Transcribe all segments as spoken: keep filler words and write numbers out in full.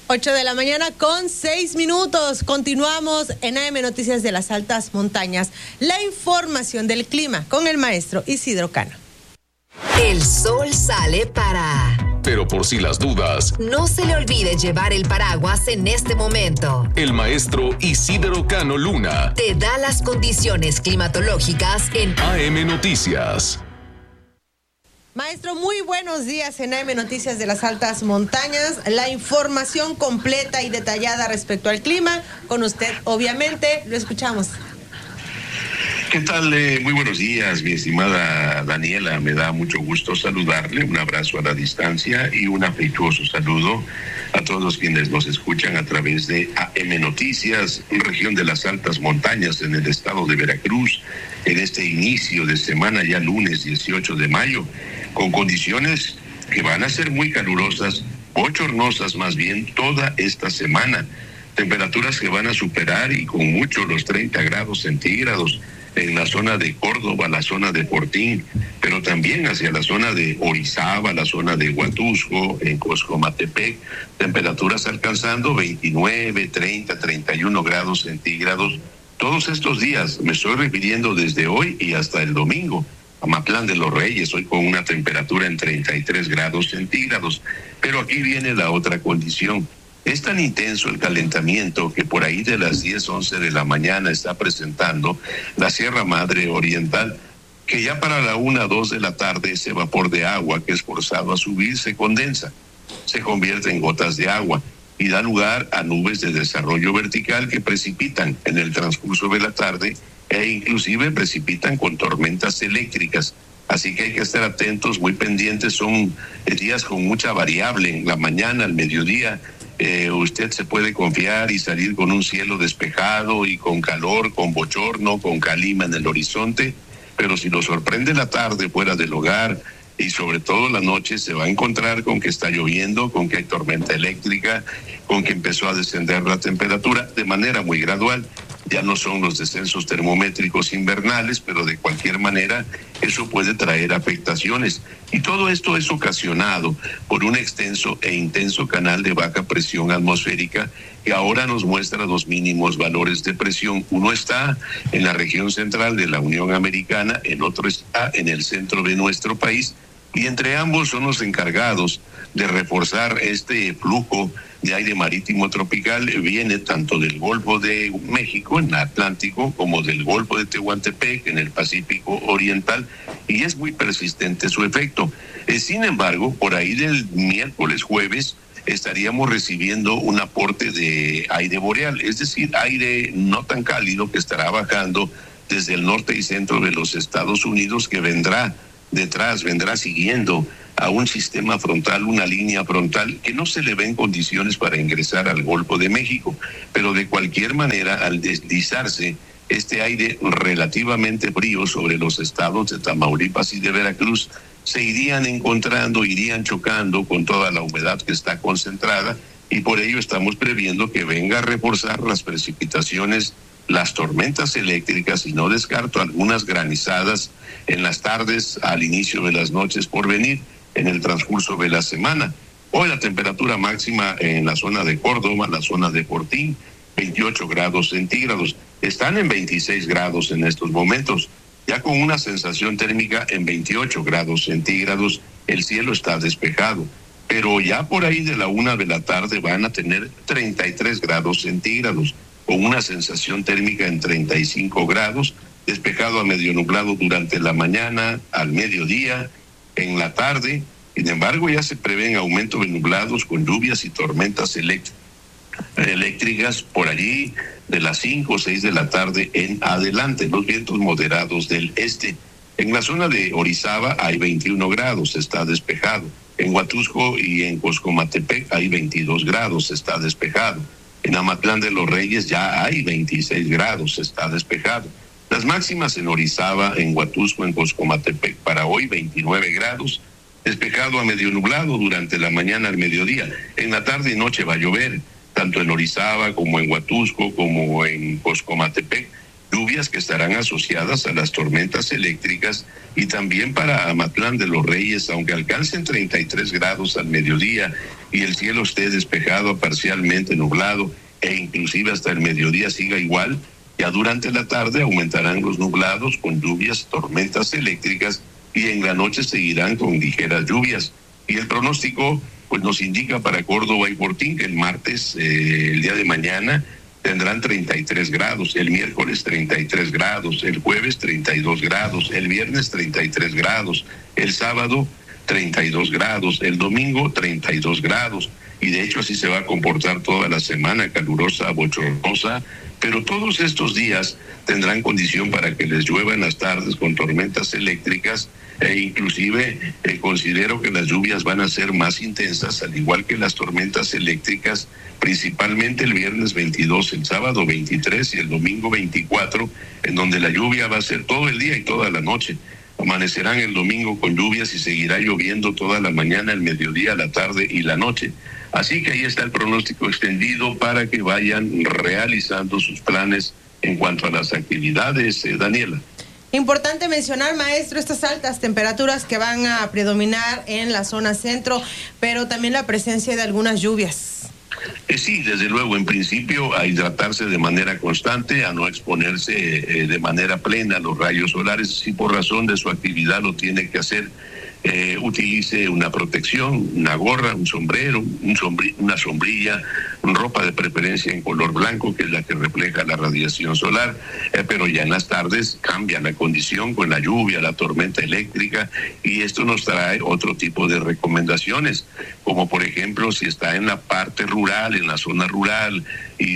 ocho de la mañana con seis minutos. Continuamos en A M Noticias de las Altas Montañas. La información del clima con el maestro Isidro Cano. El sol sale para... Pero por si las dudas, no se le olvide llevar el paraguas en este momento. El maestro Isidro Cano Luna te da las condiciones climatológicas en A M Noticias. Maestro, muy buenos días en A M Noticias de las Altas Montañas. La información completa y detallada respecto al clima, con usted, obviamente, lo escuchamos. ¿Qué tal? Eh, muy buenos días, mi estimada Daniela. Me da mucho gusto saludarle. Un abrazo a la distancia y un afectuoso saludo a todos quienes nos escuchan a través de A M Noticias, región de las Altas Montañas en el estado de Veracruz, en este inicio de semana, ya lunes dieciocho de mayo, con condiciones que van a ser muy calurosas, bochornosas más bien, toda esta semana. Temperaturas que van a superar y con mucho los treinta grados centígrados en la zona de Córdoba, la zona de Fortín, pero también hacia la zona de Orizaba, la zona de Huatusco, en Coscomatepec, temperaturas alcanzando veintinueve, treinta, treinta y uno grados centígrados. Todos estos días, me estoy refiriendo desde hoy y hasta el domingo. Amatlán de los Reyes, hoy con una temperatura en treinta y tres grados centígrados. Pero aquí viene la otra condición. Es tan intenso el calentamiento que por ahí de las diez, once de la mañana está presentando la Sierra Madre Oriental, que ya para la una, dos de la tarde ese vapor de agua que es forzado a subir se condensa, se convierte en gotas de agua y da lugar a nubes de desarrollo vertical que precipitan en el transcurso de la tarde e inclusive precipitan con tormentas eléctricas. Así que hay que estar atentos, muy pendientes. Son días con mucha variable. En la mañana, al mediodía, eh, usted se puede confiar y salir con un cielo despejado y con calor, con bochorno, con calima en el horizonte. Pero si lo sorprende la tarde fuera del hogar y sobre todo la noche, se va a encontrar con que está lloviendo, con que hay tormenta eléctrica, con que empezó a descender la temperatura de manera muy gradual. Ya no son los descensos termométricos invernales, pero de cualquier manera eso puede traer afectaciones. Y todo esto es ocasionado por un extenso e intenso canal de baja presión atmosférica que ahora nos muestra los mínimos valores de presión. Uno está en la región central de la Unión Americana, el otro está en el centro de nuestro país, y entre ambos son los encargados de reforzar este flujo de aire marítimo tropical. Viene tanto del Golfo de México en el Atlántico como del Golfo de Tehuantepec en el Pacífico Oriental, y es muy persistente su efecto. Eh, sin embargo, por ahí del miércoles, jueves, estaríamos recibiendo un aporte de aire boreal, es decir, aire no tan cálido que estará bajando desde el norte y centro de los Estados Unidos, que vendrá detrás, vendrá siguiendo a un sistema frontal, una línea frontal que no se le ven condiciones para ingresar al Golfo de México, pero de cualquier manera, al deslizarse este aire relativamente frío sobre los estados de Tamaulipas y de Veracruz, se irían encontrando, irían chocando con toda la humedad que está concentrada, y por ello estamos previendo que venga a reforzar las precipitaciones, las tormentas eléctricas, y no descarto algunas granizadas en las tardes, al inicio de las noches por venir, en el transcurso de la semana. Hoy la temperatura máxima en la zona de Córdoba, la zona de Fortín, veintiocho grados centígrados. Están en veintiséis grados en estos momentos, ya con una sensación térmica en veintiocho grados centígrados. El cielo está despejado, pero ya por ahí de la una de la tarde van a tener treinta y tres grados centígrados, con una sensación térmica en treinta y cinco grados, despejado a medio nublado durante la mañana, al mediodía, en la tarde. Sin embargo, ya se prevén aumento de nublados con lluvias y tormentas elect- eléctricas por allí de las cinco o seis de la tarde en adelante. Los vientos moderados del este. En la zona de Orizaba hay veintiuno grados, está despejado. En Huatusco y en Coscomatepec hay veintidós grados, está despejado. En Amatlán de los Reyes ya hay veintiséis grados, está despejado. Las máximas en Orizaba, en Huatusco, en Coscomatepec para hoy veintinueve grados, despejado a medio nublado durante la mañana al mediodía. En la tarde y noche va a llover, tanto en Orizaba como en Huatusco, como en Coscomatepec, lluvias que estarán asociadas a las tormentas eléctricas, y también para Amatlán de los Reyes, aunque alcancen treinta y tres grados al mediodía y el cielo esté despejado, parcialmente nublado, e inclusive hasta el mediodía siga igual, ya durante la tarde aumentarán los nublados con lluvias, tormentas eléctricas, y en la noche seguirán con ligeras lluvias. Y el pronóstico pues nos indica para Córdoba y Fortín que el martes, eh, el día de mañana, tendrán treinta y tres grados, el miércoles treinta y tres grados, el jueves treinta y dos grados, el viernes treinta y tres grados, el sábado treinta y dos grados, el domingo treinta y dos grados, y de hecho así se va a comportar toda la semana, calurosa, bochornosa, pero todos estos días tendrán condición para que les llueva en las tardes con tormentas eléctricas, e inclusive eh, considero que las lluvias van a ser más intensas, al igual que las tormentas eléctricas, principalmente el viernes veintidós, el sábado veintitrés y el domingo veinticuatro, en donde la lluvia va a ser todo el día y toda la noche. Amanecerán el domingo con lluvias y seguirá lloviendo toda la mañana, el mediodía, la tarde y la noche. Así que ahí está el pronóstico extendido para que vayan realizando sus planes en cuanto a las actividades, eh, Daniela. Importante mencionar, maestro, estas altas temperaturas que van a predominar en la zona centro, pero también la presencia de algunas lluvias. Eh, sí, desde luego, en principio a hidratarse de manera constante, a no exponerse eh, de manera plena a los rayos solares. Si por razón de su actividad lo tiene que hacer, eh, utilice una protección, una gorra, un sombrero, un sombri una sombrilla, ropa de preferencia en color blanco, que es la que refleja la radiación solar, eh, pero ya en las tardes cambia la condición con la lluvia, la tormenta eléctrica, y esto nos trae otro tipo de recomendaciones, como por ejemplo si está en la parte rural, en la zona rural, y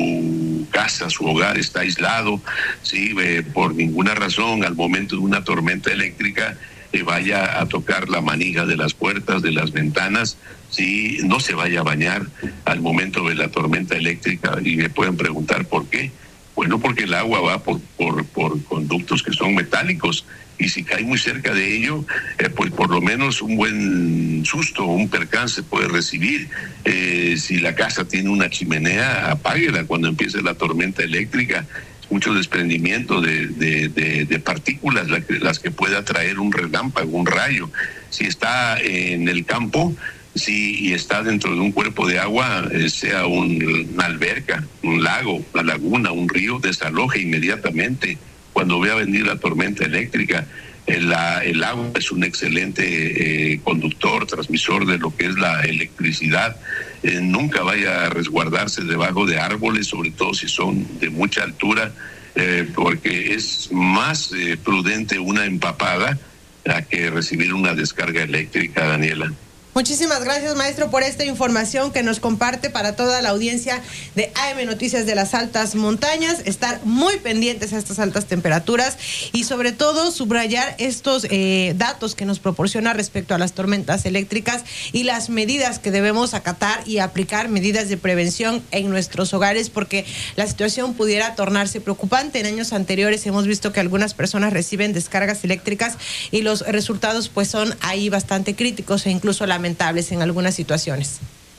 su casa, su hogar está aislado, ¿sí? eh, por ninguna razón al momento de una tormenta eléctrica eh, vaya a tocar la manija de las puertas, de las ventanas, si no se vaya a bañar al momento de la tormenta eléctrica. Y me pueden preguntar por qué. Bueno, porque el agua va por, por, por conductos que son metálicos, y si cae muy cerca de ello, eh, pues por lo menos un buen susto, un percance puede recibir. Eh, si la casa tiene una chimenea, apáguela cuando empiece la tormenta eléctrica. Mucho desprendimiento de, de, de, de partículas, la que, las que pueda traer un relámpago, un rayo. Si está en el campo, si y está dentro de un cuerpo de agua, eh, sea un, una alberca, un lago, una laguna, un río, desaloje inmediatamente cuando vea venir la tormenta eléctrica. El, la, el agua es un excelente eh, conductor, transmisor de lo que es la electricidad. Eh, nunca vaya a resguardarse debajo de árboles, sobre todo si son de mucha altura, eh, porque es más eh, prudente una empapada a que recibir una descarga eléctrica, Daniela. Muchísimas gracias, maestro, por esta información que nos comparte para toda la audiencia de A M Noticias de las Altas Montañas. Estar muy pendientes a estas altas temperaturas y sobre todo subrayar estos eh, datos que nos proporciona respecto a las tormentas eléctricas y las medidas que debemos acatar y aplicar, medidas de prevención en nuestros hogares, porque la situación pudiera tornarse preocupante. En años anteriores hemos visto que algunas personas reciben descargas eléctricas y los resultados pues son ahí bastante críticos e incluso lamentables en algunas situaciones.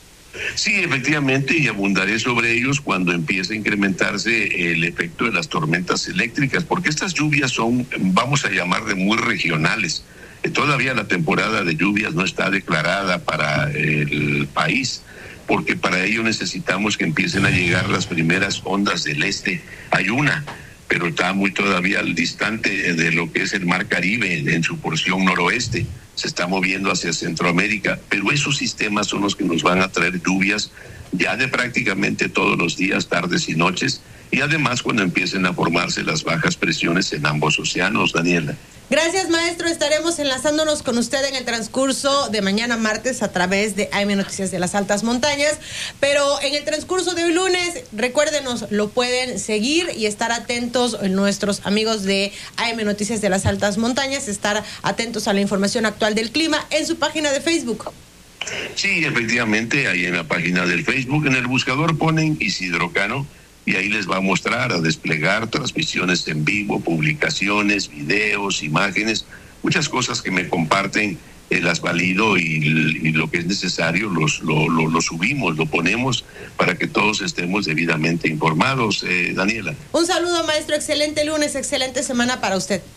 Sí, efectivamente, y abundaré sobre ellos cuando empiece a incrementarse el efecto de las tormentas eléctricas, porque estas lluvias son, vamos a llamar, de muy regionales. Todavía la temporada de lluvias no está declarada para el país, porque para ello necesitamos que empiecen a llegar las primeras ondas del este. Hay una, pero está muy todavía distante de lo que es el Mar Caribe en su porción noroeste. Se está moviendo hacia Centroamérica, pero esos sistemas son los que nos van a traer lluvias ya de prácticamente todos los días, tardes y noches, y además cuando empiecen a formarse las bajas presiones en ambos océanos, Daniela. Gracias, maestro. Estaremos enlazándonos con usted en el transcurso de mañana martes a través de A M Noticias de las Altas Montañas, pero en el transcurso de hoy lunes, recuérdenos, lo pueden seguir y estar atentos nuestros amigos de A M Noticias de las Altas Montañas, estar atentos a la información actual del clima en su página de Facebook. Sí, efectivamente, ahí en la página del Facebook, en el buscador ponen Isidro Cano, y ahí les va a mostrar, a desplegar transmisiones en vivo, publicaciones, videos, imágenes, muchas cosas que me comparten, eh, las valido y, y lo que es necesario los, lo, lo, lo subimos, lo ponemos para que todos estemos debidamente informados. Eh, Daniela. Un saludo, maestro, excelente lunes, excelente semana para usted.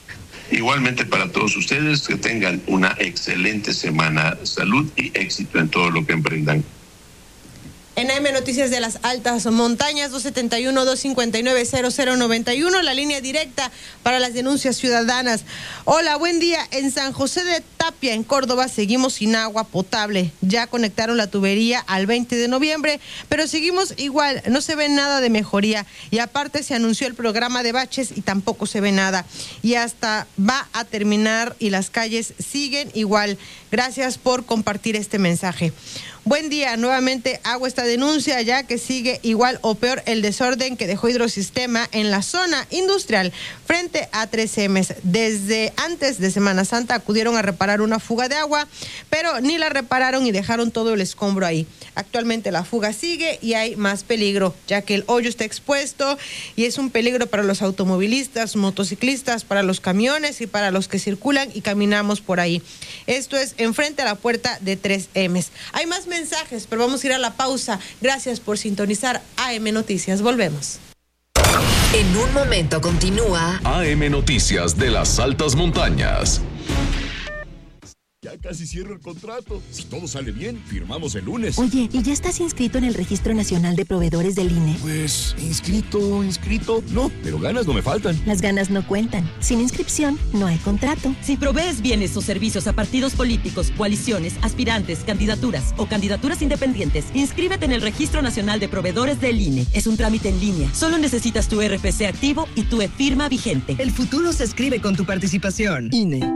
Igualmente para todos ustedes, que tengan una excelente semana. Salud y éxito en todo lo que emprendan. En A M Noticias de las Altas Montañas, dos siete uno, dos cinco nueve, cero cero nueve uno, la línea directa para las denuncias ciudadanas. Hola, buen día. En San José de Tapia, en Córdoba, seguimos sin agua potable. Ya conectaron la tubería al veinte de noviembre, pero seguimos igual, no se ve nada de mejoría. Y aparte se anunció el programa de baches y tampoco se ve nada. Y hasta va a terminar y las calles siguen igual. Gracias por compartir este mensaje. Buen día, nuevamente hago esta denuncia ya que sigue igual o peor el desorden que dejó Hidrosistema en la zona industrial frente a tres eme. Desde antes de Semana Santa acudieron a reparar una fuga de agua, pero ni la repararon y dejaron todo el escombro ahí. Actualmente la fuga sigue y hay más peligro, ya que el hoyo está expuesto y es un peligro para los automovilistas, motociclistas, para los camiones y para los que circulan y caminamos por ahí. Esto es enfrente a la puerta de tres eme. Hay más mensajes, pero vamos a ir a la pausa. Gracias por sintonizar A M Noticias. Volvemos. En un momento continúa A M Noticias de las Altas Montañas. Ya casi cierro el contrato. Si todo sale bien, firmamos el lunes. Oye, ¿y ya estás inscrito en el Registro Nacional de Proveedores del I N E? Pues, inscrito, inscrito. No, pero ganas no me faltan. Las ganas no cuentan. Sin inscripción, no hay contrato. Si provees bienes o servicios a partidos políticos, coaliciones, aspirantes, candidaturas o candidaturas independientes, inscríbete en el Registro Nacional de Proveedores del I N E. Es un trámite en línea. Solo necesitas tu R F C activo y tu e-firma vigente. El futuro se escribe con tu participación. I N E.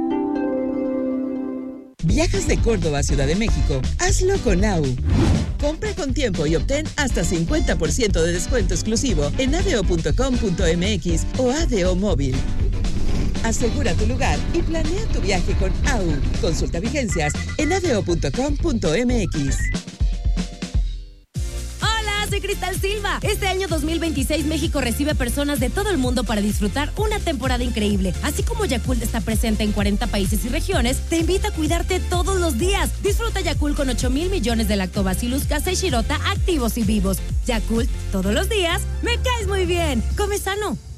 ¿Viajas de Córdoba a Ciudad de México? Hazlo con A U. Compra con tiempo y obtén hasta cincuenta por ciento de descuento exclusivo en adeo punto com punto m x o Adeo Móvil. Asegura tu lugar y planea tu viaje con A U. Consulta vigencias en adeo punto com punto m x. Soy Cristal Silva. Este año dos mil veintiséis México recibe personas de todo el mundo para disfrutar una temporada increíble. Así como Yakult está presente en cuarenta países y regiones, te invita a cuidarte todos los días. Disfruta Yakult con ocho mil millones de Lactobacillus casei shirota activos y vivos. Yakult, todos los días, me caes muy bien. Come sano.